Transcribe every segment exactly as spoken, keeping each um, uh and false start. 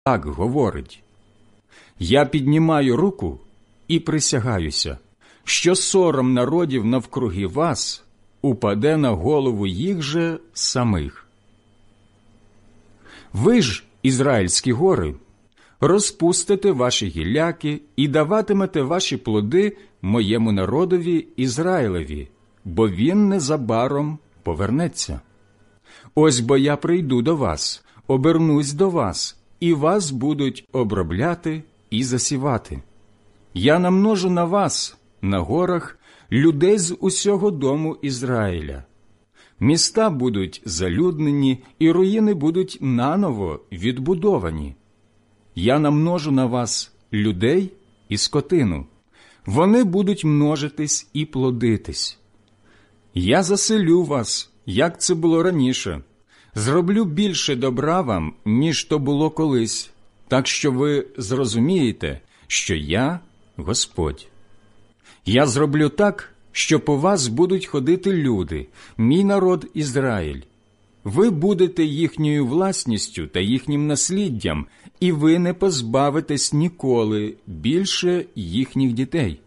так говорить: «Я піднімаю руку і присягаюся, що сором народів навкруги вас упаде на голову їх же самих. Ви ж, Ізраїльські гори, розпустите ваші гілляки і даватимете ваші плоди моєму народові Ізраїлеві, бо він незабаром повернеться. Ось бо я прийду до вас, обернусь до вас, і вас будуть обробляти і засівати. Я намножу на вас, на горах, людей з усього дому Ізраїля. Міста будуть залюднені, і руїни будуть наново відбудовані. Я намножу на вас людей і скотину. Вони будуть множитись і плодитись. Я заселю вас, як це було раніше. Зроблю більше добра вам, ніж то було колись, так що ви зрозумієте, що я Господь. Я зроблю так, що по вас будуть ходити люди, мій народ Ізраїль. Ви будете їхньою власністю та їхнім насліддям, і ви не позбавитесь ніколи більше їхніх дітей.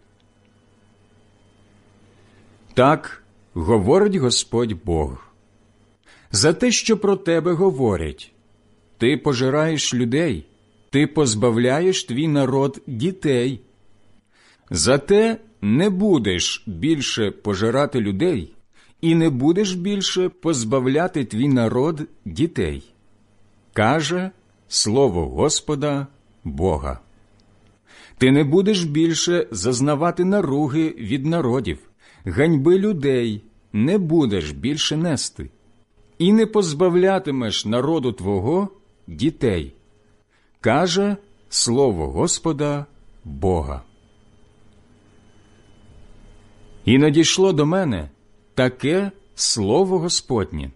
Так говорить Господь Бог. За те, що про тебе говорять: ти пожираєш людей, ти позбавляєш твій народ дітей. Зате не будеш більше пожирати людей, і не будеш більше позбавляти твій народ дітей, каже слово Господа Бога. Ти не будеш більше зазнавати наруги від народів, ганьби людей не будеш більше нести, і не позбавлятимеш народу твого дітей, каже слово Господа Бога. І надійшло до мене таке слово Господнє.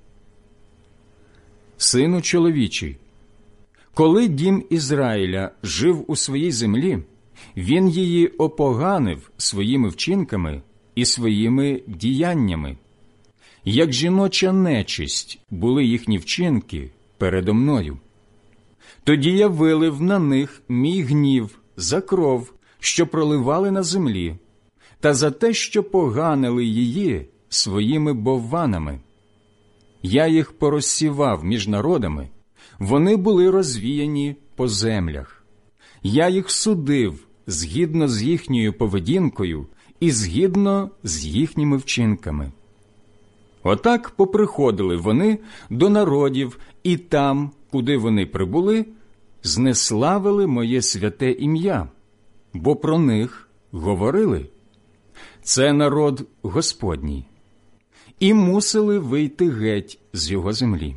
Сину чоловічий, коли дім Ізраїля жив у своїй землі, він її опоганив своїми вчинками і своїми діяннями. Як жіноча нечисть були їхні вчинки передо мною. Тоді я вилив на них мій гнів за кров, що проливали на землі, та за те, що поганили її своїми бовванами. Я їх порозсівав між народами, вони були розвіяні по землях. Я їх судив згідно з їхньою поведінкою і згідно з їхніми вчинками. Отак поприходили вони до народів, і там, куди вони прибули, знеславили моє святе ім'я, бо про них говорили: це народ Господній, і мусили вийти геть з його землі.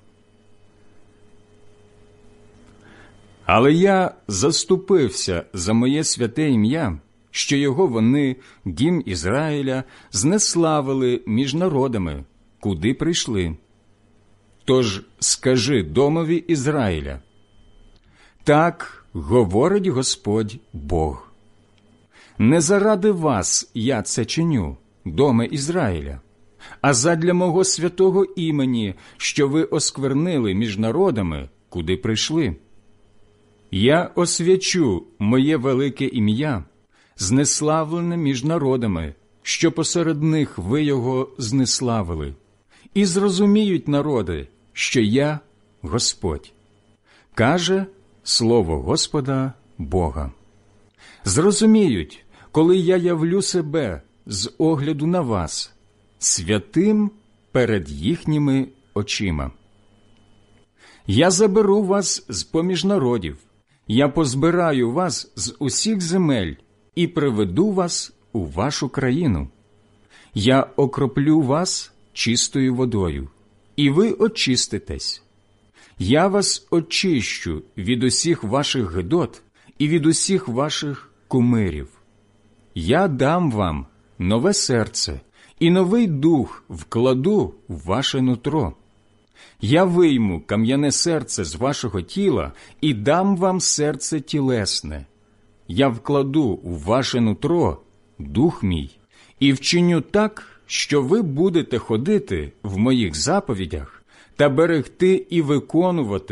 Але я заступився за моє святе ім'я, що його вони, дім Ізраїля, знеславили між народами, куди прийшли. Тож скажи домові Ізраїля: так говорить Господь Бог. Не заради вас я це чиню, доме Ізраїля, а задля мого святого імені, що ви осквернили між народами, куди прийшли. Я освячу моє велике ім'я, знеславлене між народами, що посеред них ви його знеславили, і зрозуміють народи, що я Господь, каже слово Господа Бога. Зрозуміють, коли я явлю себе з огляду на вас, святим перед їхніми очима. Я заберу вас з-поміж народів, я позбираю вас з усіх земель і приведу вас у вашу країну. Я окроплю вас чистою водою, і ви очиститесь. Я вас очищу від усіх ваших гидот і від усіх ваших кумирів. Я дам вам нове серце, і новий дух вкладу в ваше нутро. Я вийму кам'яне серце з вашого тіла і дам вам серце тілесне. Я вкладу у ваше нутро дух мій і вчиню так, що ви будете ходити в моїх заповідях та берегти і виконувати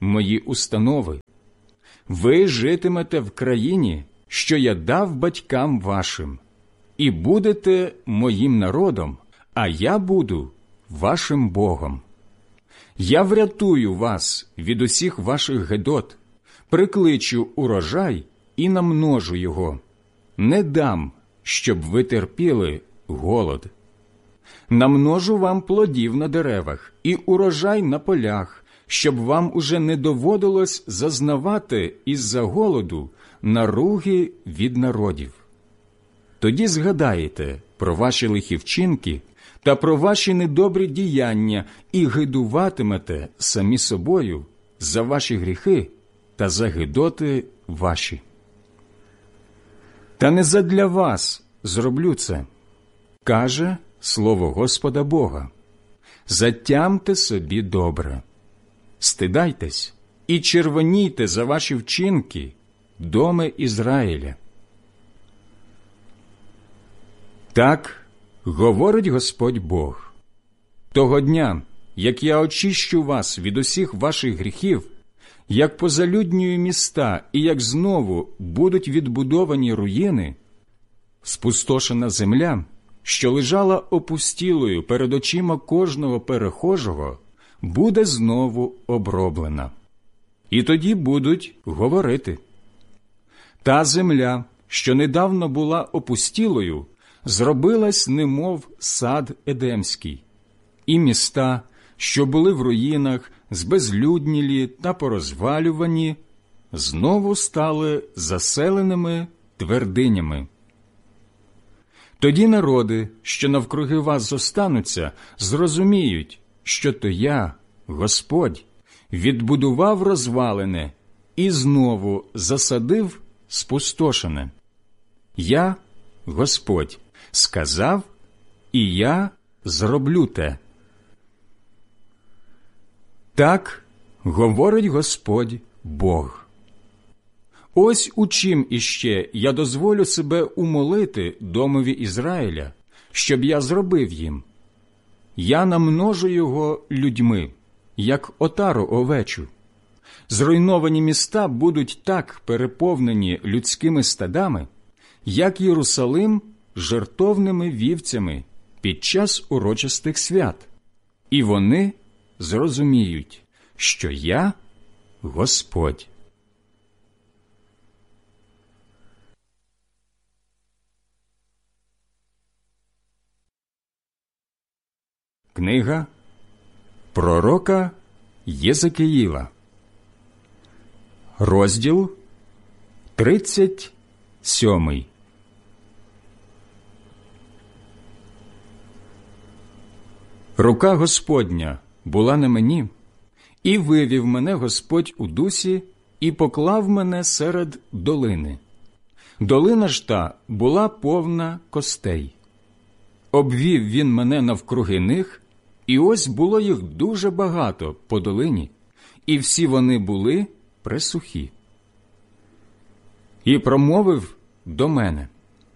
мої установи. Ви житимете в країні, що я дав батькам вашим, і будете моїм народом, а я буду вашим Богом. Я врятую вас від усіх ваших гедот, прикличу урожай і намножу його. Не дам, щоб ви терпіли голод. Намножу вам плодів на деревах і урожай на полях, щоб вам уже не доводилось зазнавати із-за голоду наруги від народів. Тоді згадаєте про ваші лихі вчинки та про ваші недобрі діяння і гидуватимете самі собою за ваші гріхи та за гидоти ваші. Та не задля вас зроблю це, каже слово Господа Бога. Затямте собі добре. Стидайтесь і червонійте за ваші вчинки, доме Ізраїля. Так говорить Господь Бог. Того дня, як я очищу вас від усіх ваших гріхів, як позалюднюю міста і як знову будуть відбудовані руїни, спустошена земля, що лежала опустілою перед очима кожного перехожого, буде знову оброблена. І тоді будуть говорити: та земля, що недавно була опустілою, зробилась немов сад Едемський, і міста, що були в руїнах, збезлюднілі та порозвалювані, знову стали заселеними твердинями. Тоді народи, що навкруги вас зостануться, зрозуміють, що то я, Господь, відбудував розвалене і знову засадив спустошене. Я, Господь, сказав, і я зроблю те. Так говорить Господь Бог. Ось у чим іще я дозволю себе умолити домові Ізраїля, щоб я зробив їм. Я намножу його людьми, як отару овечу. Зруйновані міста будуть так переповнені людськими стадами, як Єрусалим жертовними вівцями під час урочистих свят. І вони зрозуміють, що я Господь. Книга пророка Єзекіїла, розділ тридцять сьомий. Рука Господня була на мені, і вивів мене Господь у дусі, і поклав мене серед долини. Долина ж та була повна костей. Обвів він мене навкруги них, і ось було їх дуже багато по долині, і всі вони були пресухі. І промовив до мене: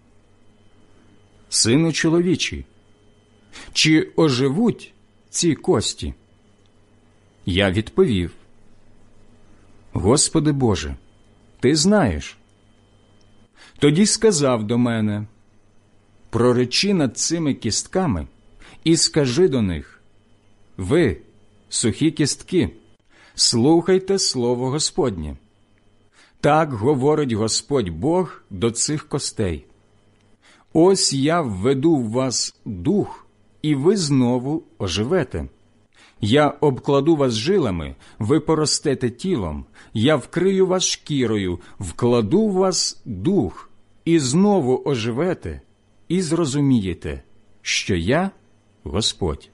Сину чоловічий, чи оживуть ці кості? Я відповів: Господи Боже, Ти знаєш. Тоді сказав до мене: проречи над цими кістками і скажи до них: ви, сухі кістки, слухайте слово Господнє. Так говорить Господь Бог до цих костей: ось я введу в вас дух, і ви знову оживете. Я обкладу вас жилами, ви поростете тілом, я вкрию вас шкірою, вкладу в вас дух, і знову оживете, і зрозумієте, що я Господь.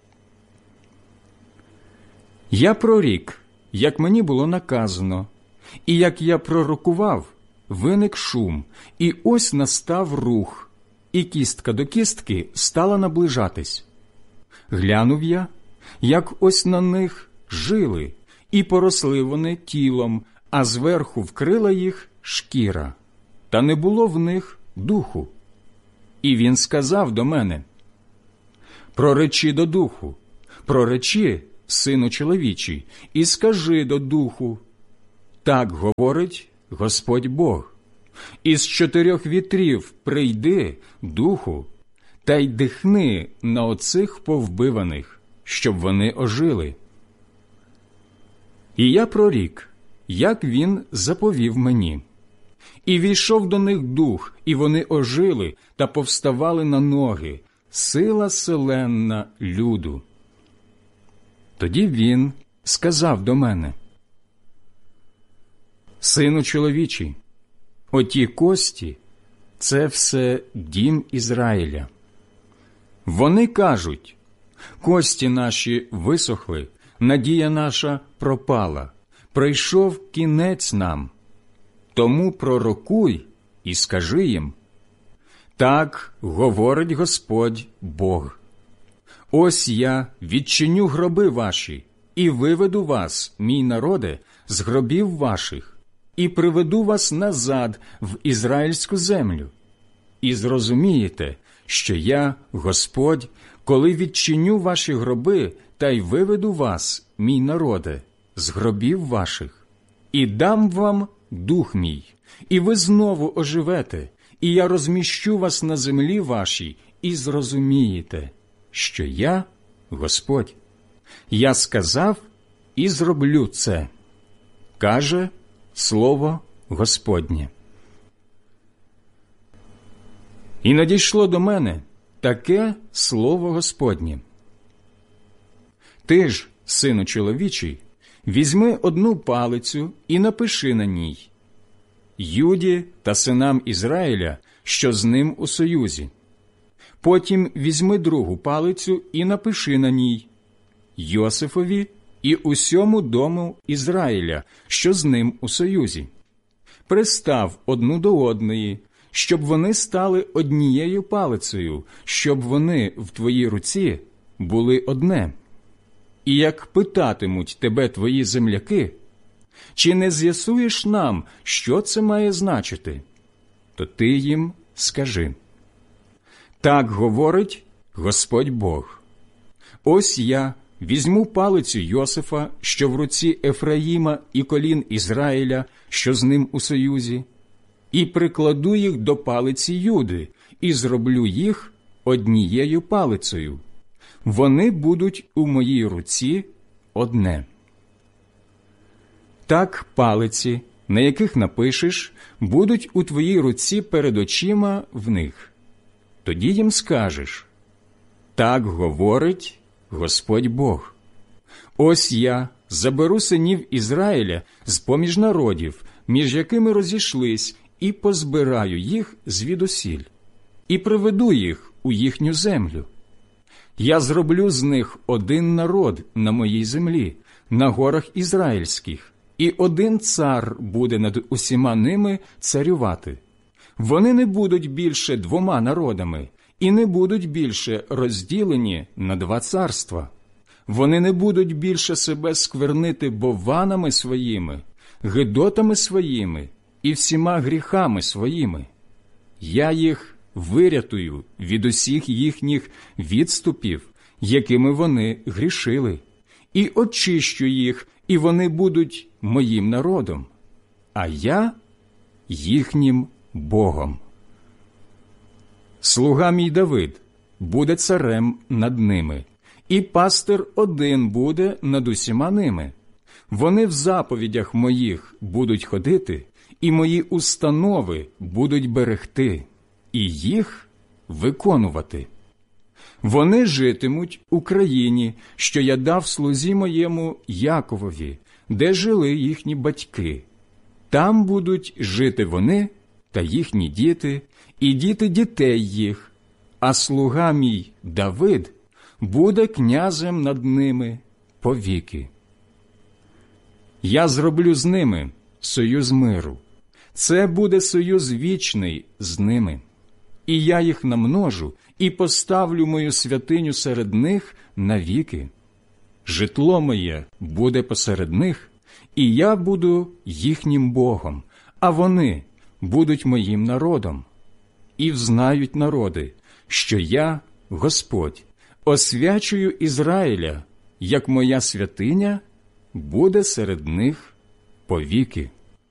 Я прорік, як мені було наказано, і як я пророкував, виник шум, і ось настав рух, і кістка до кістки стала наближатись. Глянув я, як ось на них жили, і поросли вони тілом, а зверху вкрила їх шкіра, та не було в них духу. І він сказав до мене: проречи до духу, проречи, сину чоловічий, і скажи до духу, Так говорить Господь Бог. Із чотирьох вітрів прийди, духу, та й дихни на оцих повбиваних, щоб вони ожили. І я прорік, як він заповів мені. І війшов до них дух, і вони ожили та повставали на ноги, сила селенна люду. Тоді він сказав до мене: Сину чоловічий, оті кості – це все дім Ізраїля. Вони кажуть: кості наші висохли, надія наша пропала, прийшов кінець нам. Тому пророкуй і скажи їм: так говорить Господь Бог. Ось я відчиню гроби ваші і виведу вас, мій народе, з гробів ваших, і приведу вас назад в ізраїльську землю. І зрозумієте, що я, Господь, коли відчиню ваші гроби та й виведу вас, мій народе, з гробів ваших, і дам вам дух мій, і ви знову оживете, і я розміщу вас на землі вашій, і зрозумієте, що я, Господь, я сказав і зроблю це, каже Слово Господнє. І надійшло до мене таке Слово Господнє. Ти ж, сину чоловічий, візьми одну палицю і напиши на ній: Юді та синам Ізраїля, що з ним у союзі. Потім візьми другу палицю і напиши на ній: Йосифові і усьому дому Ізраїля, що з ним у союзі. Пристав одну до одної, щоб вони стали однією палицею, щоб вони в твоїй руці були одне. І як питатимуть тебе твої земляки: чи не з'ясуєш нам, що це має значити? То ти їм скажи: так говорить Господь Бог. Ось я візьму палицю Йосифа, що в руці Ефраїма, і колін Ізраїля, що з ним у союзі, і прикладу їх до палиці Юди, і зроблю їх однією палицею. Вони будуть у моїй руці одне. Так палиці, на яких напишеш, будуть у твоїй руці перед очима в них. Тоді їм скажеш: так говорить Господь Бог. Ось я заберу синів Ізраїля з-поміж народів, між якими розійшлись, і позбираю їх звідусіль, і приведу їх у їхню землю. Я зроблю з них один народ на моїй землі, на горах ізраїльських, і один цар буде над усіма ними царювати. Вони не будуть більше двома народами, і не будуть більше розділені на два царства. Вони не будуть більше себе сквернити бованами своїми, гидотами своїми і всіма гріхами своїми. Я їх вирятую від усіх їхніх відступів, якими вони грішили, і очищу їх, і вони будуть моїм народом, а я їхнім Богом. Слуга мій Давид буде царем над ними, і пастир один буде над усіма ними. Вони в заповідях моїх будуть ходити, і мої установи будуть берегти, і їх виконувати. Вони житимуть у країні, що я дав слузі моєму Яковові, де жили їхні батьки. Там будуть жити вони та їхні діти, і діти дітей їх, а слуга мій Давид буде князем над ними повіки. Я зроблю з ними союз миру. Це буде союз вічний з ними. І я їх намножу і поставлю мою святиню серед них навіки. Житло моє буде посеред них, і я буду їхнім Богом, а вони будуть моїм народом. І взнають народи, що я, Господь, освячую Ізраїля, як моя святиня буде серед них повіки.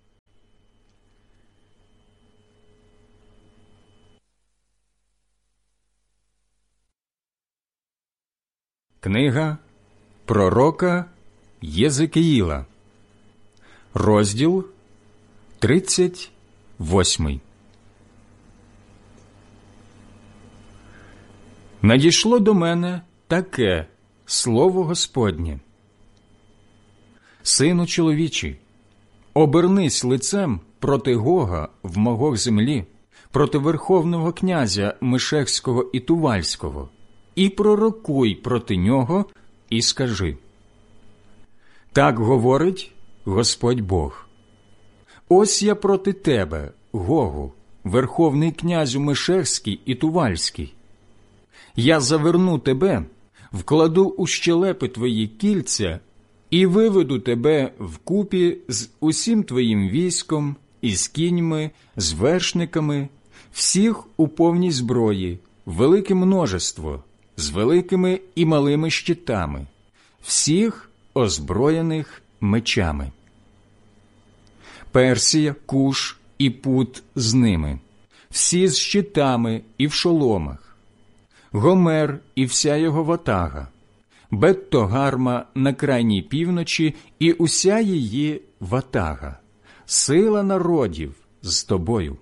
Книга пророка Єзекіїла, розділ тридцять восьмий. Надійшло до мене таке слово Господнє: «Сину чоловічий, обернись лицем проти Гога в Магог землі, проти верховного князя Мешехського і Тувальського, і пророкуй проти нього, і скажи: так говорить Господь Бог. Ось я проти тебе, Гогу, верховний князю Мешехський і Тувальський. Я заверну тебе, вкладу у щелепи твої кільця і виведу тебе вкупі з усім твоїм військом, із кіньми, з вершниками, всіх у повній зброї, велике множество, з великими і малими щитами, всіх озброєних мечами. Персія, Куш і Пут з ними, всі з щитами і в шоломах, Гомер і вся його ватага, Бет-Тогарма на крайній півночі і уся її ватага, сила народів з тобою.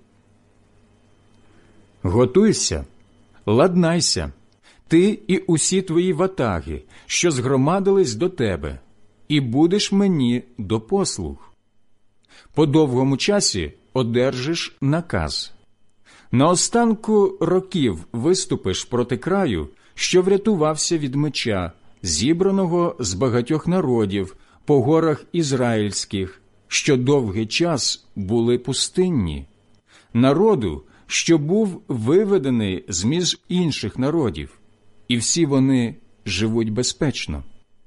Готуйся, ладнайся, ти і усі твої ватаги, що згромадились до тебе, і будеш мені до послуг. По довгому часі одержиш наказ. На останку років виступиш проти краю, що врятувався від меча, зібраного з багатьох народів по горах ізраїльських, що довгий час були пустинні, народу, що був виведений з-між інших народів, і всі вони живуть безпечно.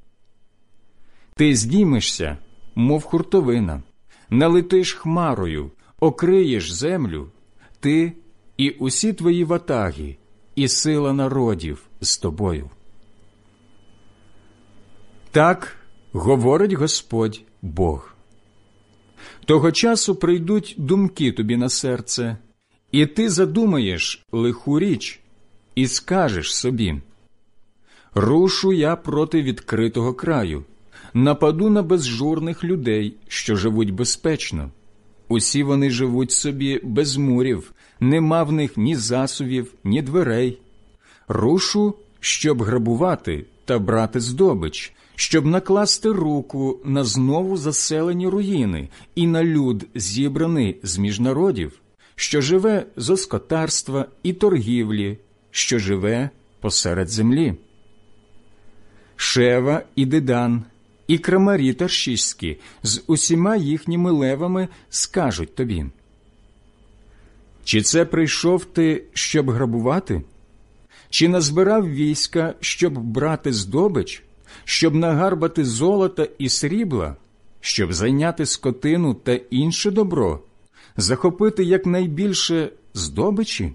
Ти здіймешся, мов хуртовина, налетиш хмарою, окриєш землю, ти і усі твої ватаги, і сила народів з тобою. Так говорить Господь Бог. Того часу прийдуть думки тобі на серце, і ти задумаєш лиху річ, і скажеш собі: рушу я проти відкритого краю, нападу на безжурних людей, що живуть безпечно. Усі вони живуть собі без мурів, нема в них ні засувів, ні дверей. Рушу, щоб грабувати та брати здобич, щоб накласти руку на знову заселені руїни і на люд, зібраний з-між народів, що живе з оскотарства і торгівлі, що живе посеред землі. Шева і Дедан, і крамарі таршиські з усіма їхніми левами скажуть тобі: чи це прийшов ти, щоб грабувати? Чи назбирав війська, щоб брати здобич, щоб нагарбати золота і срібла, щоб зайняти скотину та інше добро, захопити якнайбільше здобичі?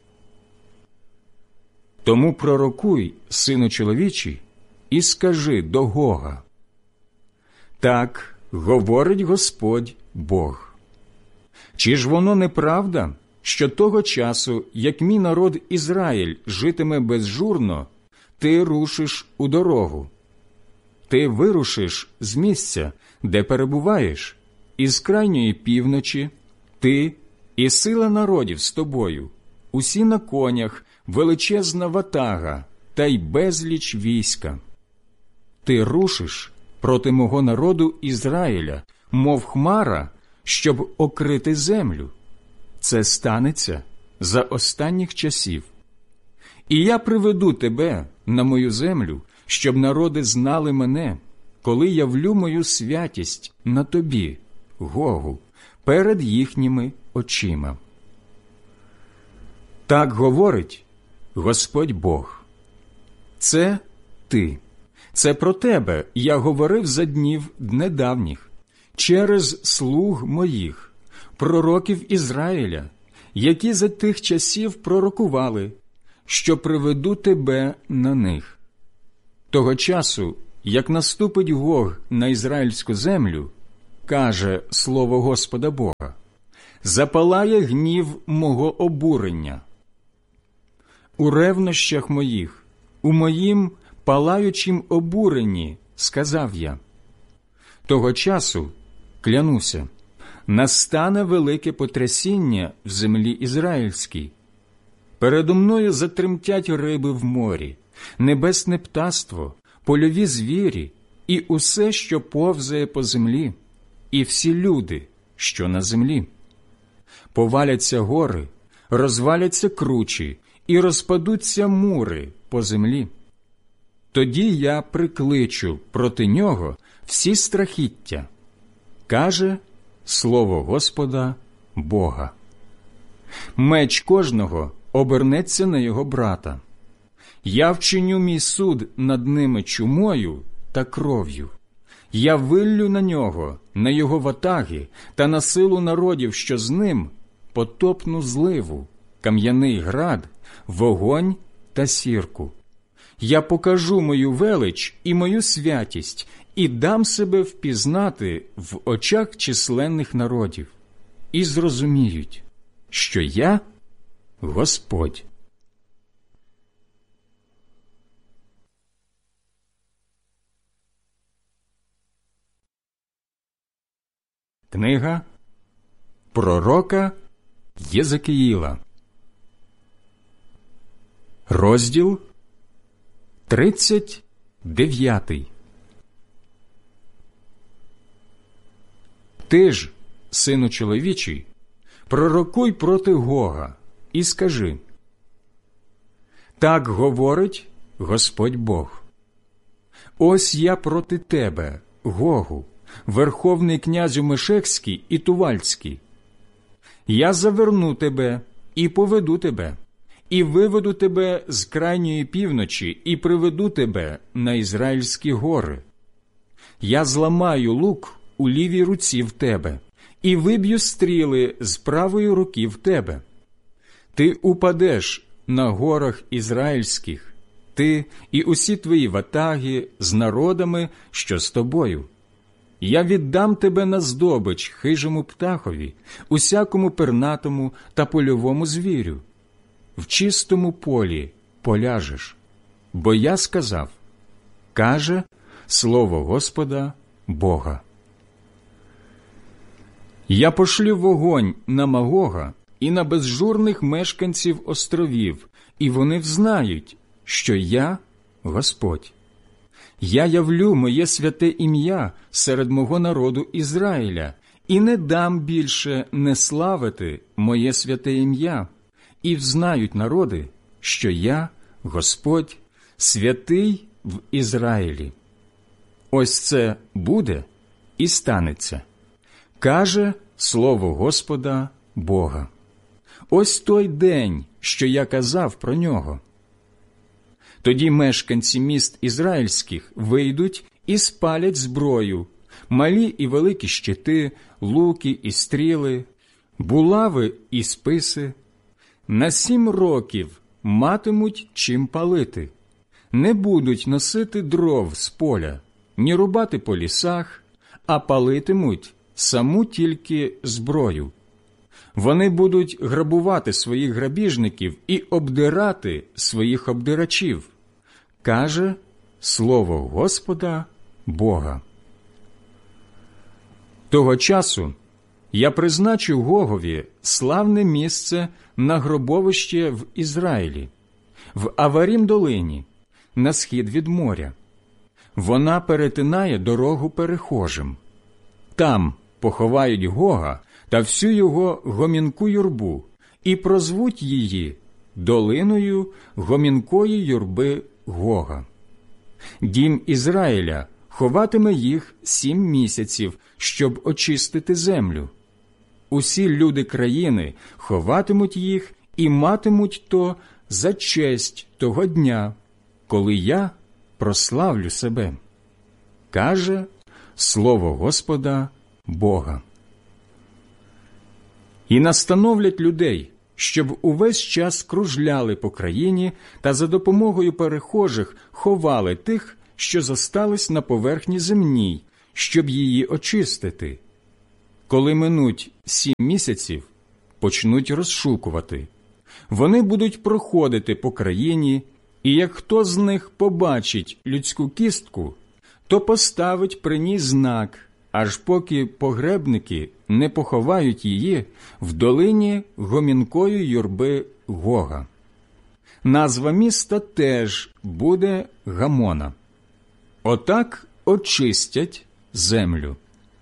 Тому пророкуй, сину чоловічий, і скажи до Гога: так говорить Господь Бог. Чи ж воно неправда, що того часу, як мій народ Ізраїль житиме безжурно, ти рушиш у дорогу? Ти вирушиш з місця, де перебуваєш, із крайньої півночі, ти і сила народів з тобою, усі на конях, величезна ватага та й безліч війська. Ти рушиш проти мого народу Ізраїля, мов хмара, щоб окрити землю. Це станеться за останніх часів. І я приведу тебе на мою землю, щоб народи знали мене, коли явлю мою святість на тобі, Гогу, перед їхніми очима. Так говорить Господь Бог. Це ти. Це про тебе я говорив за днів недавніх, через слуг моїх, пророків Ізраїля, які за тих часів пророкували, що приведу тебе на них. Того часу, як наступить Гог на ізраїльську землю, каже слово Господа Бога, запалає гнів мого обурення. У ревнощах моїх, у моїм палаючім обуренні, сказав я. Того часу, клянуся, настане велике потрясіння в землі ізраїльській. Передо мною затремтять риби в морі, небесне птаство, польові звірі і усе, що повзає по землі, і всі люди, що на землі. Поваляться гори, розваляться кручі і розпадуться мури по землі. Тоді я прикличу проти нього всі страхіття, каже слово Господа Бога. Меч кожного обернеться на його брата. Я вчиню мій суд над ними чумою та кров'ю. Я виллю на нього, на його ватаги та на силу народів, що з ним, потопну зливу, кам'яний град, вогонь та сірку. Я покажу мою велич і мою святість, і дам себе впізнати в очах численних народів, і зрозуміють, що я – Господь. Книга пророка Єзекіїла, розділ тридцять дев'ятий. Ти ж, сину чоловічий, пророкуй проти Гога і скажи: так говорить Господь Бог. Ось я проти тебе, Гогу, верховний князю Мешекський і Тувальський. Я заверну тебе і поведу тебе, і виведу тебе з крайньої півночі, і приведу тебе на Ізраїльські гори. Я зламаю лук у лівій руці в тебе, і виб'ю стріли з правої руки в тебе. Ти упадеш на горах ізраїльських, ти і усі твої ватаги з народами, що з тобою. Я віддам тебе на здобич хижому птахові, усякому пернатому та польовому звірю. В чистому полі поляжеш, бо я сказав, каже слово Господа Бога. Я пошлю вогонь на Магога і на безжурних мешканців островів, і вони взнають, що я Господь. Я явлю моє святе ім'я серед мого народу Ізраїля, і не дам більше не славити моє святе ім'я, і взнають народи, що я, Господь, святий в Ізраїлі. Ось це буде і станеться, каже слово Господа Бога. Ось той день, що я казав про нього. Тоді мешканці міст ізраїльських вийдуть і спалять зброю, малі і великі щити, луки і стріли, булави і списи. На сім років матимуть чим палити, не будуть носити дров з поля, ні рубати по лісах, а палитимуть саму тільки зброю. Вони будуть грабувати своїх грабіжників і обдирати своїх обдирачів, каже слово Господа Бога. Того часу я призначу Гогові славне місце на гробовище в Ізраїлі, в Аварім-долині, на схід від моря. Вона перетинає дорогу перехожим. Там поховають Гога та всю його гомінку юрбу, і прозвуть її долиною гомінкої юрби Гога. Дім Ізраїля ховатиме їх сім місяців, щоб очистити землю. Усі люди країни ховатимуть їх і матимуть то за честь того дня, коли я прославлю себе, каже слово Господа Бога. І настановлять людей, щоб увесь час кружляли по країні та за допомогою перехожих ховали тих, що зостались на поверхні земній, щоб її очистити, коли минуть сім місяців, почнуть розшукувати. Вони будуть проходити по країні, і як хто з них побачить людську кістку, то поставить при ній знак, аж поки погребники не поховають її в долині гомінкої юрби Гога. Назва міста теж буде Гамона. Отак очистять землю.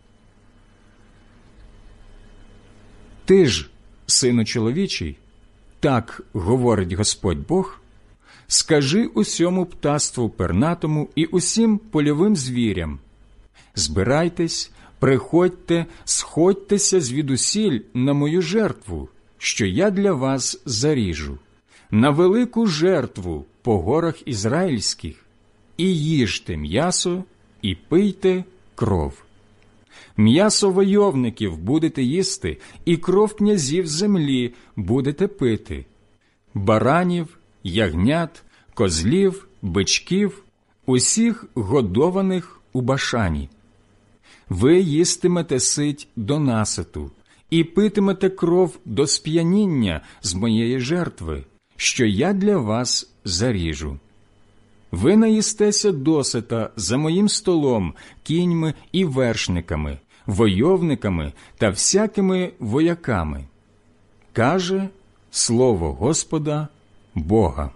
Ти ж, сину чоловічий, так говорить Господь Бог, скажи усьому птаству пернатому і усім польовим звірям: збирайтесь, приходьте, сходьтеся звідусіль на мою жертву, що я для вас заріжу, на велику жертву по горах ізраїльських, і їжте м'ясо, і пийте кров. М'ясо войовників будете їсти, і кров князів землі будете пити, баранів, ягнят, козлів, бичків, усіх годованих у Башані. Ви їстимете сить до наситу, і питимете кров до сп'яніння з моєї жертви, що я для вас заріжу. Ви наїстеся досита за моїм столом кіньми і вершниками, войовниками та всякими вояками. Каже слово Господа Бога.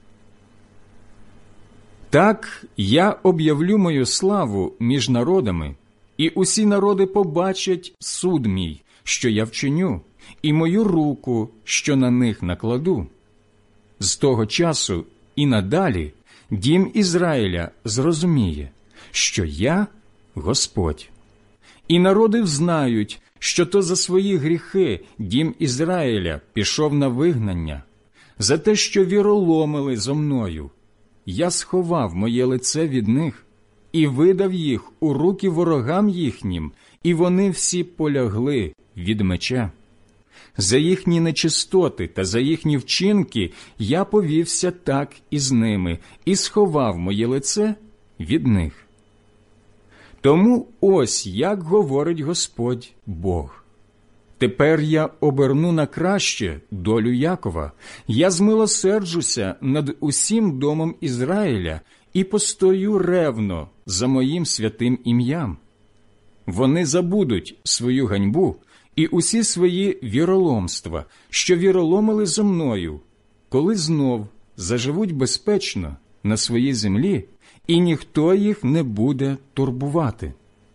Так я об'явлю мою славу між народами, і усі народи побачать суд мій, що я вчиню, і мою руку, що на них накладу. З того часу і надалі дім Ізраїля зрозуміє, що я Господь. І народи взнають, що то за свої гріхи дім Ізраїля пішов на вигнання, за те, що віроломили зо мною. Я сховав моє лице від них і видав їх у руки ворогам їхнім, і вони всі полягли від меча. За їхні нечистоти та за їхні вчинки я повівся так із ними і сховав моє лице від них. Тому ось як говорить Господь Бог. Тепер я оберну на краще долю Якова, я змилосерджуся над усім домом Ізраїля і постою ревно за моїм святим ім'ям. Вони забудуть свою ганьбу і усі свої віроломства, що віроломили зо мною, коли знов заживуть безпечно на своїй землі, і ніхто їх не буде турбувати.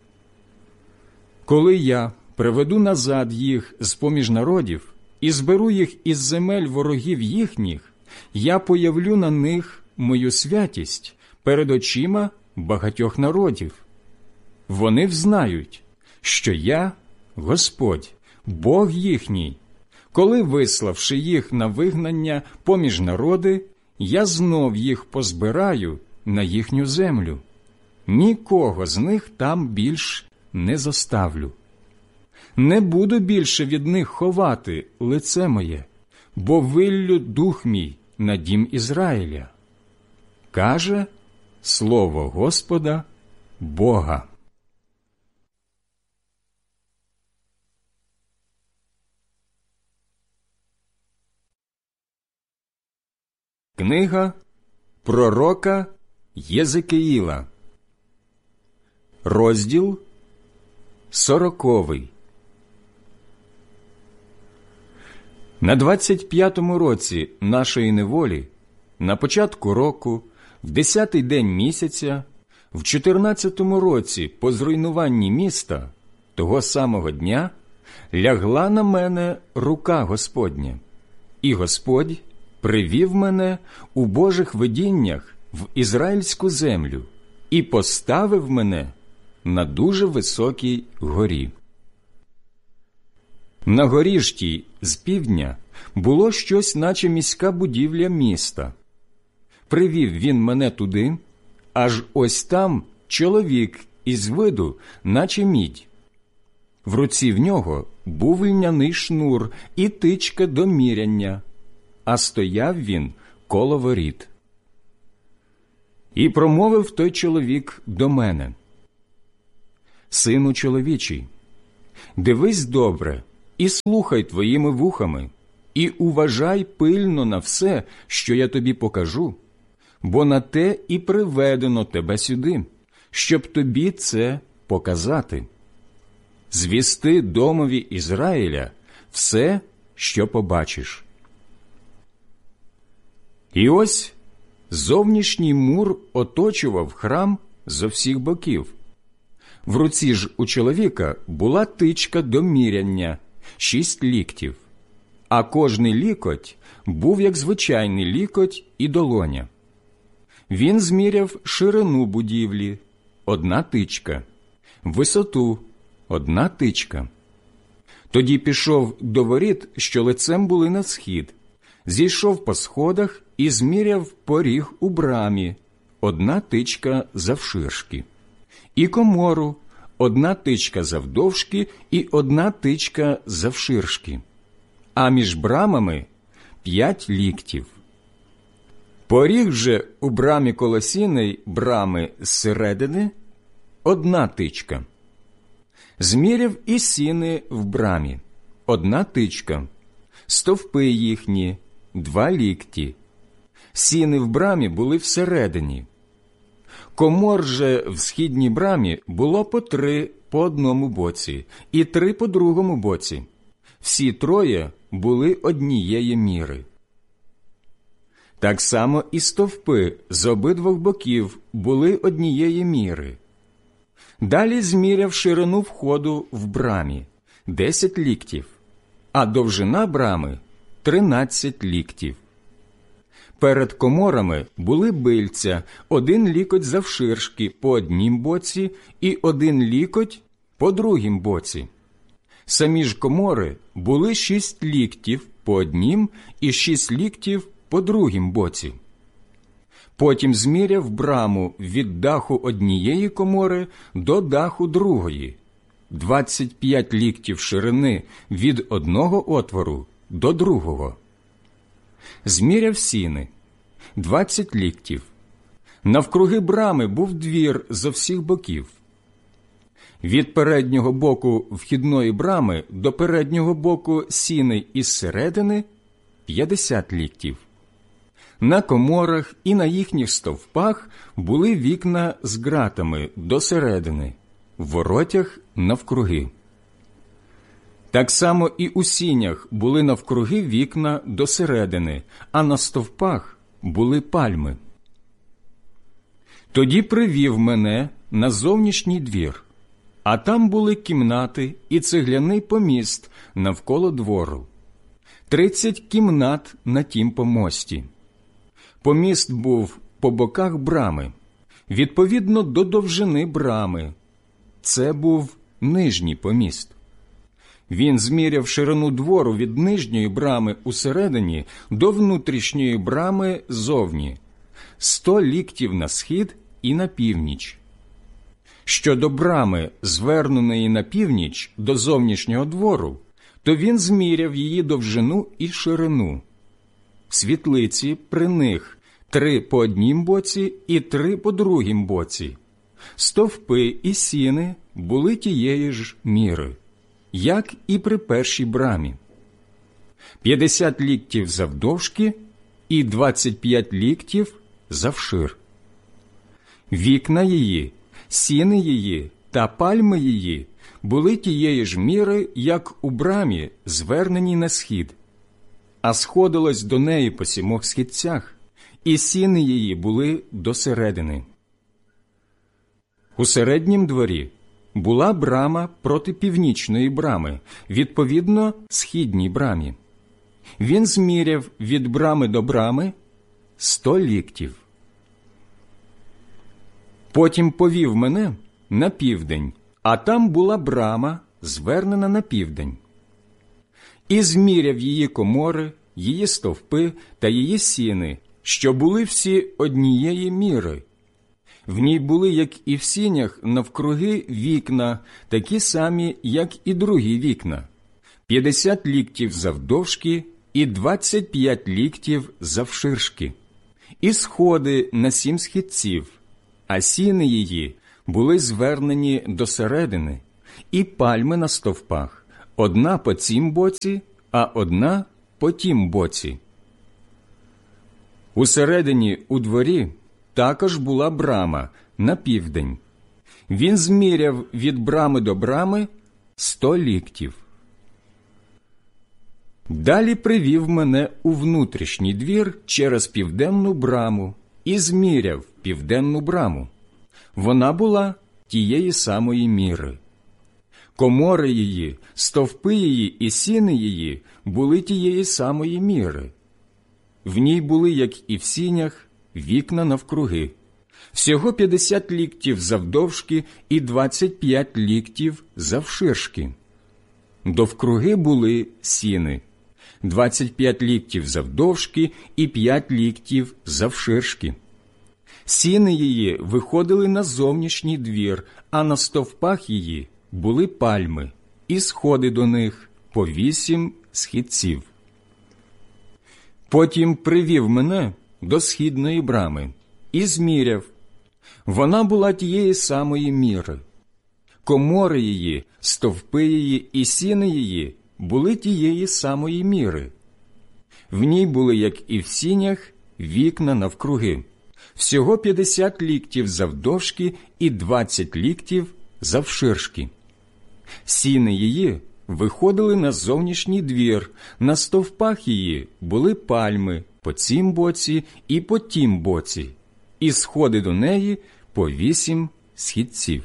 Коли я приведу назад їх з-поміж народів і зберу їх із земель ворогів їхніх, я появлю на них мою святість перед очима багатьох народів. Вони взнають, що я Господь, Бог їхній, коли, виславши їх на вигнання поміж народи, я знов їх позбираю на їхню землю. Нікого з них там більш не зоставлю. Не буду більше від них ховати лице моє, бо виллю дух мій на дім Ізраїля. Каже слово Господа Бога. Книга пророка Єзекіїла, розділ сороковий. На двадцять п'ятому році нашої неволі, на початку року, в десятий день місяця, в чотирнадцятому році по зруйнуванні міста, того самого дня, лягла на мене рука Господня, і Господь привів мене у Божих видіннях в ізраїльську землю і поставив мене на дуже високій горі. На горі ж тій з півдня було щось, наче міська будівля міста. Привів він мене туди, аж ось там чоловік із виду, наче мідь. В руці в нього був льняний шнур і тичка до міряння, а стояв він коло воріт. І промовив той чоловік до мене: «Сину чоловічий, Дивись добре і слухай твоїми вухами, і уважай пильно на все, що я тобі покажу, бо на те і приведено тебе сюди, щоб тобі це показати. Звісти домові Ізраїля все, що побачиш. І ось зовнішній мур оточував храм зо всіх боків. В руці ж у чоловіка була тичка до міряння – шість ліктів, а кожний лікоть був як звичайний лікоть і долоня. Він зміряв ширину будівлі – одна тичка, висоту – одна тичка. Тоді пішов до воріт, що лицем були на схід, зійшов по сходах і зміряв поріг у брамі – одна тичка завширшки, і комору – одна тичка завдовжки і одна тичка завширшки, а між брамами – п'ять ліктів. Поріг же у брамі колосійної брами зсередини – одна тичка. Зміряв і сіни в брамі – одна тичка, стовпи їхні – два лікті. Сіни в брамі були всередині. Комор же в східній брамі було по три по одному боці і три по другому боці. Всі троє були однієї міри. Так само і стовпи з обидвох боків були однієї міри. Далі зміряв ширину входу в брамі – десять ліктів, а довжина брами – тринадцять ліктів. Перед коморами були бильця, один лікоть завширшки по однім боці і один лікоть по другім боці. Самі ж комори були шість ліктів по однім і шість ліктів по другім боці. Потім зміряв браму від даху однієї комори до даху другої, двадцять п'ять ліктів ширини від одного отвору до другого. Зміряв сіни – двадцять ліктів. Навкруги брами був двір зо всіх боків. Від переднього боку вхідної брами до переднього боку сіней із середини – п'ятдесят ліктів. На коморах і на їхніх стовпах були вікна з ґратами до середини, в воротях навкруги. Так само і у сінях були навкруги вікна до середини, а на стовпах були пальми. Тоді привів мене на зовнішній двір, а там були кімнати і цегляний поміст навколо двору. Тридцять кімнат на тім помості. Поміст був по боках брами, відповідно до довжини брами. Це був нижній поміст. Він зміряв ширину двору від нижньої брами усередині до внутрішньої брами зовні – сто ліктів на схід і на північ. Щодо брами, зверненої на північ до зовнішнього двору, то він зміряв її довжину і ширину. Світлиці при них три по однім боці і три по другім боці. Стовпи і сіни були тієї ж міри, як і при першій брамі. П'ятдесят ліктів завдовжки і двадцять п'ять ліктів завшир. Вікна її, сіни її та пальми її були тієї ж міри, як у брамі, зверненій на схід, а сходилось до неї по сімох східцях, і сіни її були до середини. У середнім дворі була брама проти північної брами, відповідно східній брамі. Він зміряв від брами до брами сто ліктів. Потім повів мене на південь, а там була брама, звернена на південь. І зміряв її комори, її стовпи та її сіни, що були всі однієї міри. В ній були, як і в сінях, навкруги вікна, такі самі, як і другі вікна, п'ятдесят ліктів завдовжки і двадцять п'ять ліктів завширшки, і сходи на сім східців, а сіни її були звернені до середини, і пальми на стовпах, одна по цім боці, а одна по тім боці. Усередині у дворі також була брама на південь. Він зміряв від брами до брами сто ліктів. Далі привів мене у внутрішній двір через південну браму і зміряв південну браму. Вона була тієї самої міри. Комори її, стовпи її і сіни її були тієї самої міри. В ній були, як і в сінях, вікна навкруги. Всього п'ятдесят ліктів завдовжки і двадцять п'ять ліктів завширшки. Довкруги були сіни. двадцять п'ять ліктів завдовжки і п'ять ліктів завширшки. Сіни її виходили на зовнішній двір, а на стовпах її були пальми, і сходи до них по вісім східців. Потім привів мене до східної брами і зміряв. Вона була тієї самої міри. Комори її, стовпи її і сіни її були тієї самої міри. В ній були, як і в сінях, вікна навкруги. Всього п'ятдесят ліктів завдовжки і двадцять ліктів завширшки. Сіни її виходили на зовнішній двір, на стовпах її були пальми по цім боці і по тім боці, і сходи до неї по вісім східців.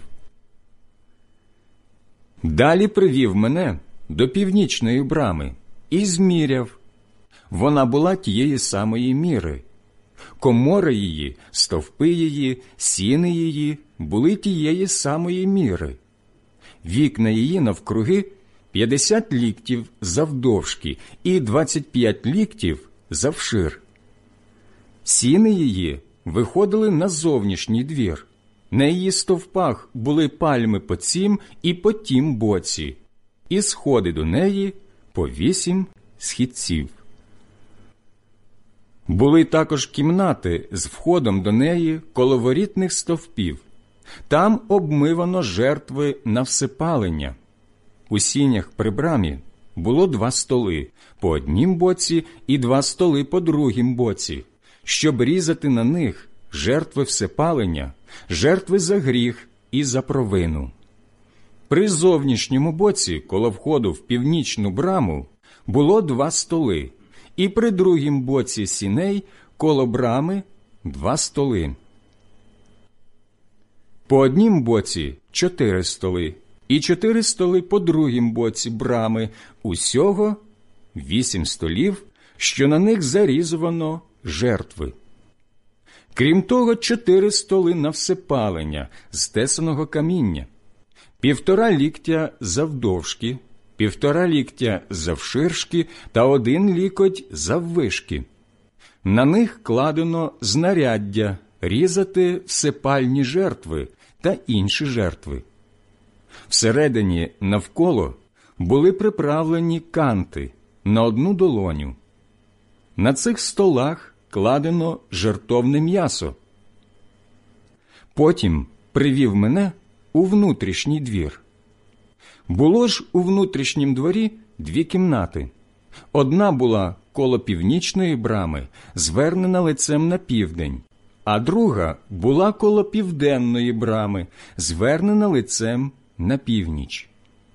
Далі привів мене до північної брами і зміряв. Вона була тієї самої міри. Комори її, стовпи її, сіни її були тієї самої міри. Вікна її навкруги п'ятдесят ліктів завдовжки і двадцять п'ять ліктів завшир. Сіни її виходили на зовнішній двір. На її стовпах були пальми по цім і по тім боці, і сходи до неї по вісім східців. Були також кімнати з входом до неї коло ворітних стовпів. Там обмивано жертви на всепалення. У сінях при брамі було два столи по однім боці і два столи по другім боці, щоб різати на них жертви всепалення, жертви за гріх і за провину. При зовнішньому боці, коло входу в північну браму, було два столи, і при другім боці сіней, коло брами, два столи. По однім боці чотири столи, і чотири столи по другім боці брами, усього вісім столів, що на них зарізувано жертви. Крім того, чотири столи на всепалення з тесаного каміння, півтора ліктя завдовжки, півтора ліктя завширшки та один лікоть заввишки. На них кладено знаряддя різати всепальні жертви та інші жертви. Всередині навколо були приправлені канти на одну долоню. На цих столах кладено жертовне м'ясо. Потім привів мене у внутрішній двір. Було ж у внутрішнім дворі дві кімнати. Одна була коло північної брами, звернена лицем на південь, а друга була коло південної брами, звернена лицем на північ.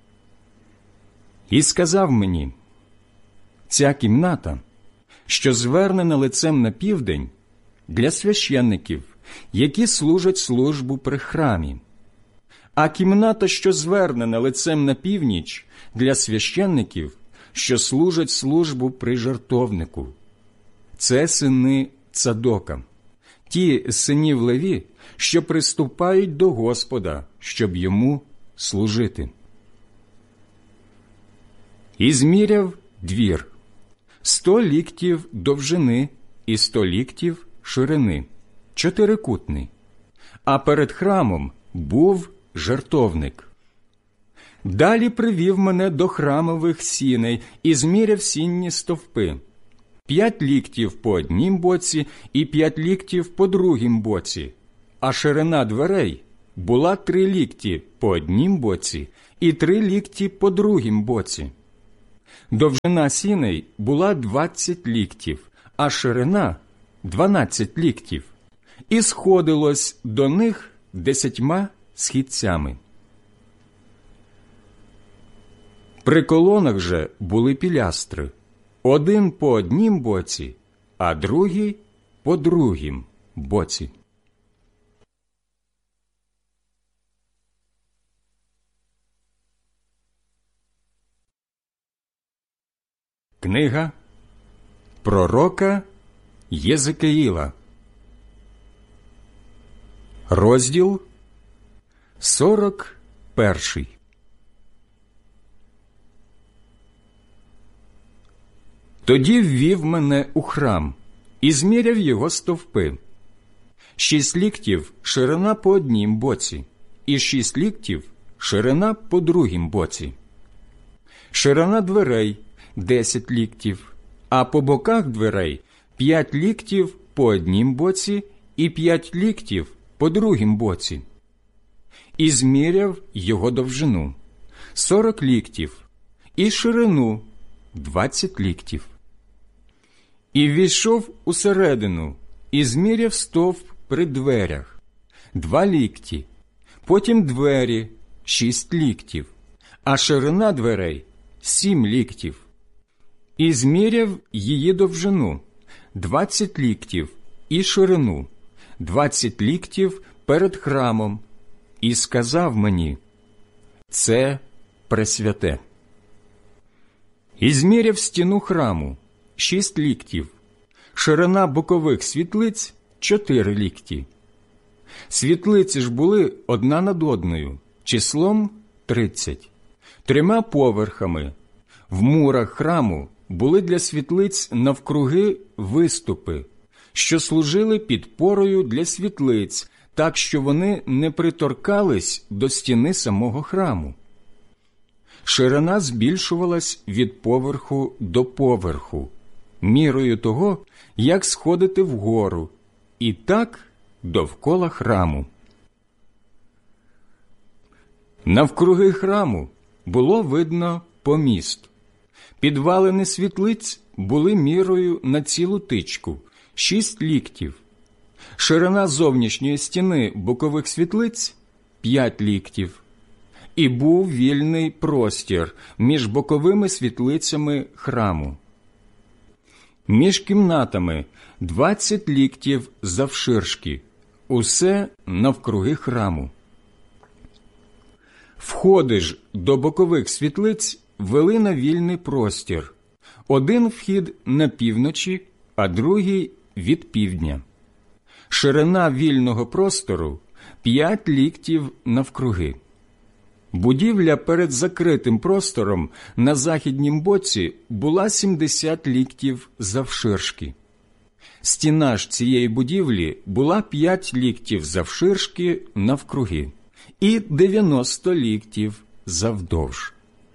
І сказав мені: ця кімната, що звернена лицем на південь, для священників, які служать службу при храмі, а кімната, що звернена лицем на північ, для священників, що служать службу при жертовнику. Це сини Цадока, ті з синів Леві, що приступають до Господа, щоб йому служити. І зміряв двір, сто ліктів довжини і сто ліктів ширини, чотирикутний, а перед храмом був жертовник. Далі привів мене до храмових сіней і зміряв сінні стовпи, п'ять ліктів по однім боці і п'ять ліктів по другім боці, а ширина дверей була три лікті по однім боці і три лікті по другім боці. Довжина сіней була двадцять ліктів, а ширина – дванадцять ліктів, і сходилось до них десятьма східцями. При колонах же були пілястри, один по однім боці, а другий по другім боці. Книга пророка Єзекиїла, розділ сорок перший. Тоді ввів мене у храм і зміряв його стовпи. Шість ліктів ширина по однім боці, і шість ліктів ширина по другім боці. Ширина дверей – десять ліктів, а по боках дверей – п'ять ліктів по однім боці і п'ять ліктів по другім боці. І зміряв його довжину – сорок ліктів, і ширину – двадцять ліктів. І ввійшов усередину, і зміряв стовп при дверях – два лікті, потім двері – шість ліктів, а ширина дверей – сім ліктів. І зміряв її довжину – двадцять ліктів, і ширину – двадцять ліктів перед храмом, і сказав мені: «Це пресвяте». І зміряв стіну храму – шість ліктів, ширина бокових світлиць – чотири лікті. Світлиці ж були одна над одною, числом тридцять, трьома поверхами. В мурах храму були для світлиць навкруги виступи, що служили підпорою для світлиць, так що вони не приторкались до стіни самого храму. Ширина збільшувалась від поверху до поверху, мірою того, як сходити вгору, і так довкола храму. Навкруги храму було видно поміст. Підвалини світлиць були мірою на цілу тичку – шість ліктів. Ширина зовнішньої стіни бокових світлиць – п'ять ліктів. І був вільний простір між боковими світлицями храму. Між кімнатами двадцять ліктів завширшки, усе навкруги храму. Входи ж до бокових світлиць вели на вільний простір. Один вхід на півночі, а другий від півдня. Ширина вільного простору – п'ять ліктів навкруги. Будівля перед закритим простором на західнім боці була сімдесят ліктів завширшки. Стіна ж цієї будівлі була п'ять ліктів завширшки навкруги і дев'яносто ліктів завдовж.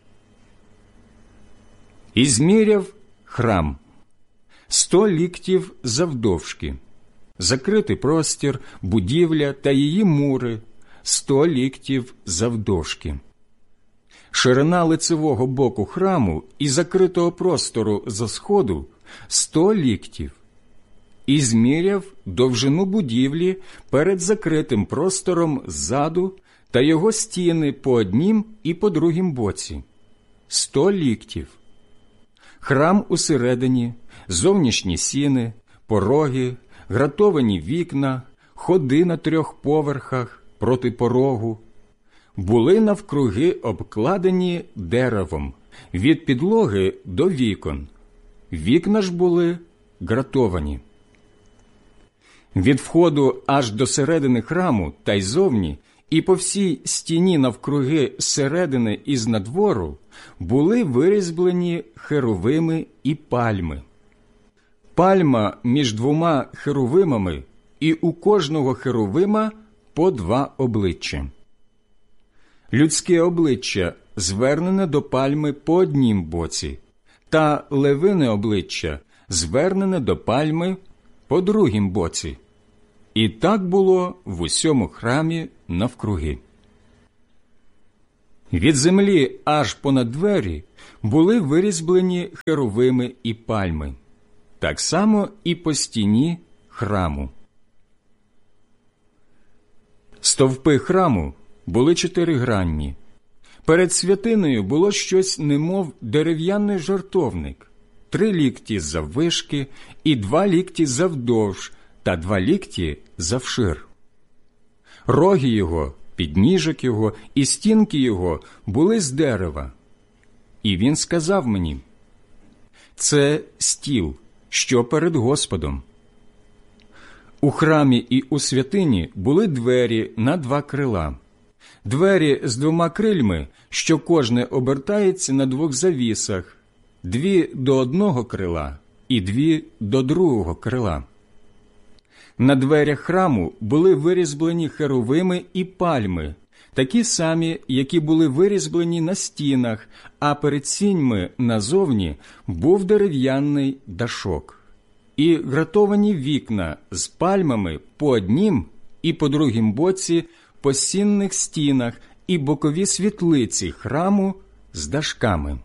І зміряв храм сто ліктів завдовжки, закритий простір, будівля та її мури сто ліктів завдовжки. Ширина лицевого боку храму і закритого простору зо сходу сто ліктів. І зміряв довжину будівлі перед закритим простором ззаду та його стіни по однім і по другім боці сто ліктів. Храм усередині, зовнішні сіни, пороги, гратовані вікна, ходи на трьох поверхах проти порогу були навкруги обкладені деревом від підлоги до вікон. Вікна ж були гратовані. Від входу аж до середини храму та й зовні, і по всій стіні навкруги середини і знадвору були вирізблені херувими і пальми. Пальма між двома херувимами, і у кожного херувима по два обличчя. Людське обличчя звернене до пальми по однім боці, та левине обличчя звернене до пальми по другім боці. І так було в усьому храмі навкруги. Від землі аж понад двері були вирізблені херовими і пальми, так само і по стіні храму. Стовпи храму були чотиригранні. Перед святиною було щось немов дерев'яний жертовник, три лікті заввишки і два лікті завдовж та два лікті завшир. Роги його, підніжок його і стінки його були з дерева. І він сказав мені: «Це стіл, що перед Господом». У храмі і у святині були двері на два крила. Двері з двома крильми, що кожне обертається на двох завісах, дві до одного крила і дві до другого крила. На дверях храму були вирізблені херовими і пальми, такі самі, які були вирізблені на стінах, а перед сіньми назовні був дерев'яний дашок. І гратовані вікна з пальмами по однім і по другім боці по сінних стінах і бокові світлиці храму з дашками.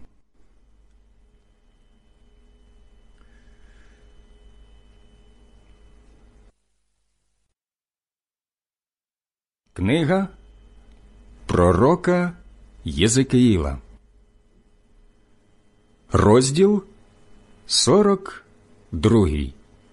Книга пророка Єзекіїла, розділ сорок другий.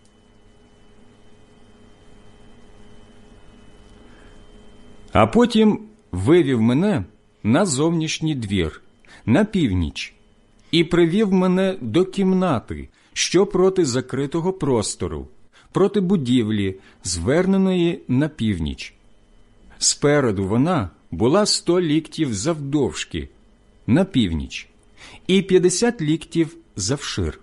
А потім вивів мене на зовнішній двір, на північ, і привів мене до кімнати, що проти закритого простору, проти будівлі, зверненої на північ. Спереду вона була сто ліктів завдовжки, на північ, і п'ятдесят ліктів завшир.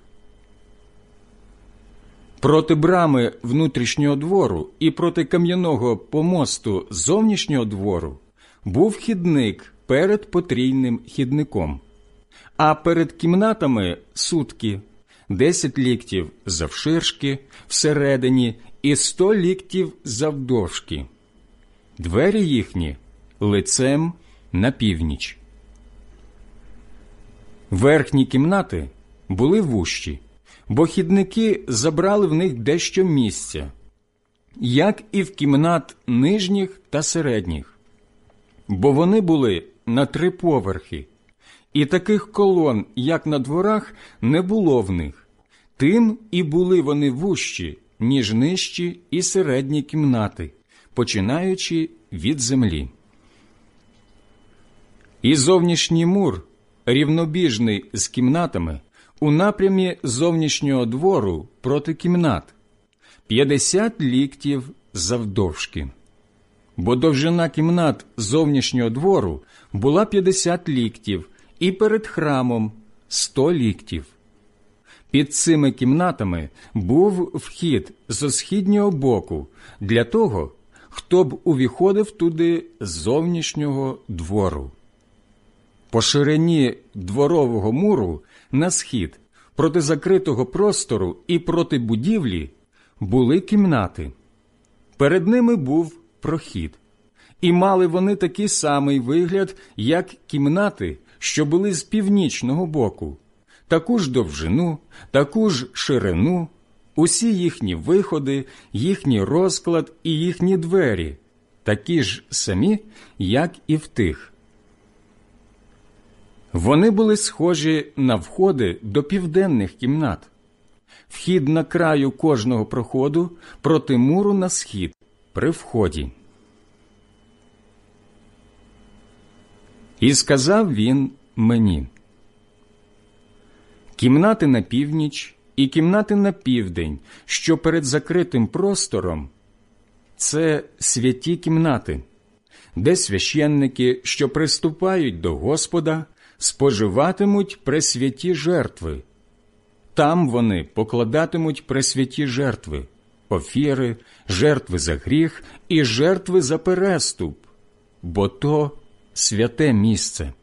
Проти брами внутрішнього двору і проти кам'яного помосту зовнішнього двору був хідник перед потрійним хідником, а перед кімнатами сутки, десять ліктів завширшки всередині і сто ліктів завдовжки. Двері їхні лицем на північ. Верхні кімнати були вужчі, бо хідники забрали в них дещо місця, як і в кімнат нижніх та середніх, бо вони були на три поверхи, і таких колон, як на дворах, не було в них, тим і були вони вужчі, ніж нижчі і середні кімнати, починаючи від землі. І зовнішній мур, рівнобіжний з кімнатами, у напрямі зовнішнього двору проти кімнат, п'ятдесят ліктів завдовжки. Бо довжина кімнат зовнішнього двору була п'ятдесят ліктів, і перед храмом сто ліктів. Під цими кімнатами був вхід зо східнього боку для того, хто б увіходив туди з зовнішнього двору. По ширині дворового муру на схід, проти закритого простору і проти будівлі були кімнати. Перед ними був прохід. І мали вони такий самий вигляд, як кімнати, що були з північного боку, таку ж довжину, таку ж ширину, усі їхні виходи, їхній розклад і їхні двері, такі ж самі, як і в тих. Вони були схожі на входи до південних кімнат. Вхід на краю кожного проходу проти муру на схід, при вході. І сказав він мені: кімнати на північ і кімнати на південь, що перед закритим простором, це святі кімнати, де священники, що приступають до Господа, споживатимуть пресвяті жертви. Там вони покладатимуть пресвяті жертви, офіри, жертви за гріх і жертви за переступ, бо то святе місце.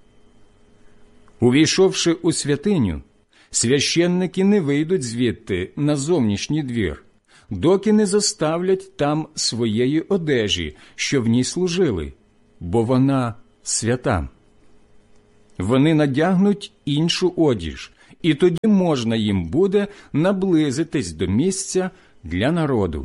Увійшовши у святиню, священники не вийдуть звідти на зовнішній двір, доки не зоставлять там своєї одежі, що в ній служили, бо вона свята. Вони надягнуть іншу одіж, і тоді можна їм буде наблизитись до місця для народу.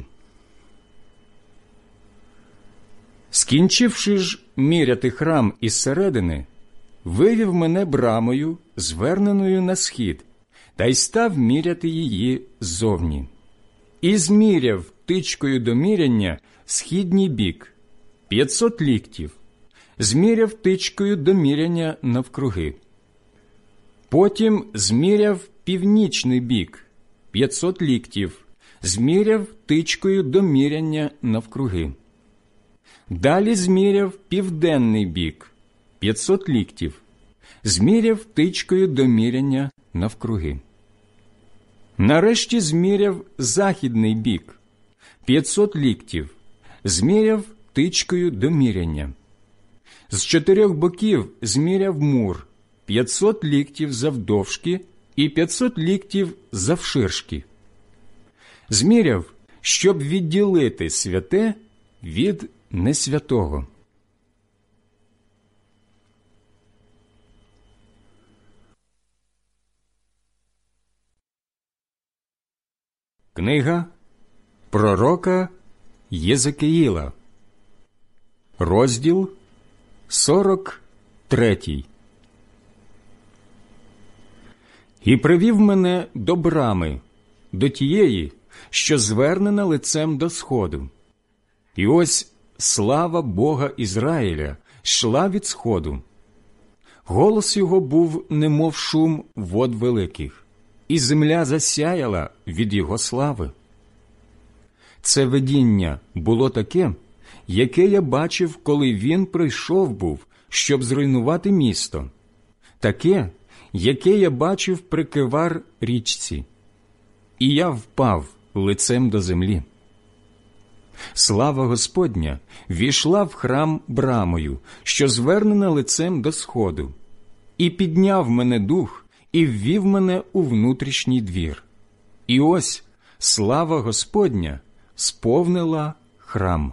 Скінчивши ж міряти храм із середини, вивів мене брамою, зверненою на схід, та й став міряти її ззовні. І зміряв тичкою до міряння східній бік – п'ятсот ліктів, зміряв тичкою до міряння навкруги. Потім зміряв північний бік – п'ятсот ліктів, зміряв тичкою до міряння навкруги. Далі зміряв південний бік – п'ятсот ліктів, зміряв тичкою до міряння навкруги. Нарешті зміряв західний бік – п'ятсот ліктів, зміряв тичкою до міряння. З чотирьох боків зміряв мур – п'ятсот ліктів завдовжки і п'ятсот ліктів завширшки. Зміряв, щоб відділити святе від несвятого. Книга пророка Єзекіїла, розділ сорок третій. «І привів мене до брами, до тієї, що звернена лицем до сходу. І ось слава Бога Ізраїля йшла від сходу. Голос його був, немов шум вод великих, і земля засяяла від його слави. Це видіння було таке, яке я бачив, коли він прийшов був, щоб зруйнувати місто, таке, яке я бачив при Кевар річці. І я впав лицем до землі. Слава Господня війшла в храм брамою, що звернена лицем до сходу, і підняв мене дух, і ввів мене у внутрішній двір. І ось слава Господня сповнила храм.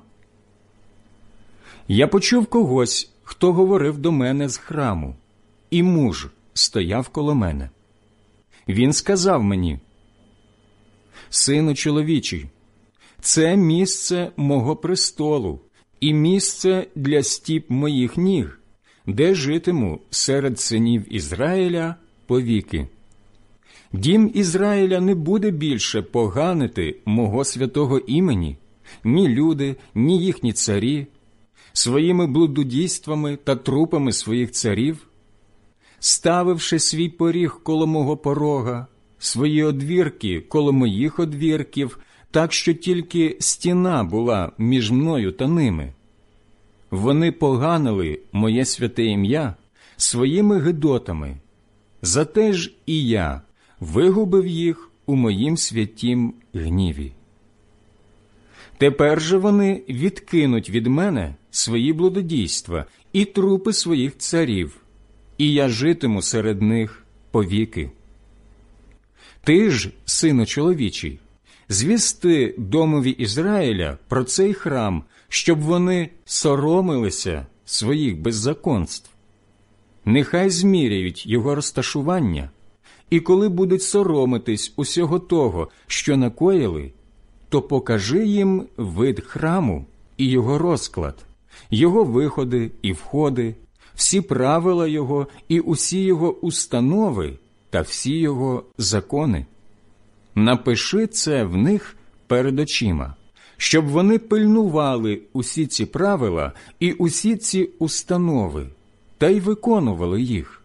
Я почув когось, хто говорив до мене з храму, і муж стояв коло мене. Він сказав мені: «Сину чоловічий, це місце мого престолу і місце для стіп моїх ніг, де житиму серед синів Ізраїля повіки. Дім Ізраїля не буде більше поганити мого святого імені, ні люди, ні їхні царі, своїми блудодійствами та трупами своїх царів, ставивши свій поріг коло мого порога, свої одвірки коло моїх одвірків, так що тільки стіна була між мною та ними. Вони поганили моє святе ім'я своїми гидотами, зате ж і я вигубив їх у моїм святім гніві. Тепер же вони відкинуть від мене свої блудодійства і трупи своїх царів, і я житиму серед них повіки. Ти ж, сину чоловічий, звісти домові Ізраїля про цей храм, щоб вони соромилися своїх беззаконств. Нехай зміряють його розташування, і коли будуть соромитись усього того, що накоїли, то покажи їм вид храму і його розклад, його виходи і входи, всі правила його і усі його установи та всі його закони. Напиши це в них перед очима, щоб вони пильнували усі ці правила і усі ці установи, та й виконували їх.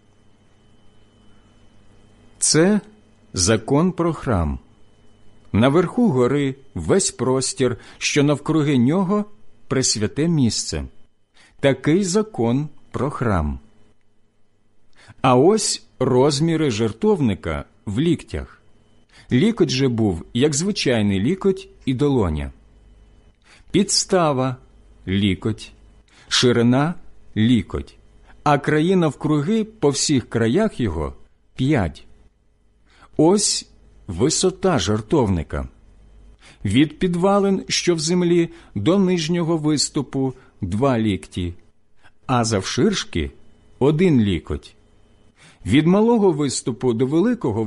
Це закон про храм. Наверху гори весь простір, що навкруги нього – пресвяте місце. Такий закон про храм. А ось розміри жертовника в ліктях. Лікоть же був, як звичайний лікоть і долоня. Підстава – лікоть, ширина – лікоть, а краї навкруги по всіх краях його – п'ять. Ось висота жертовника. Від підвалин, що в землі, до нижнього виступу два лікті, а завширшки один лікоть. Від малого виступу до великого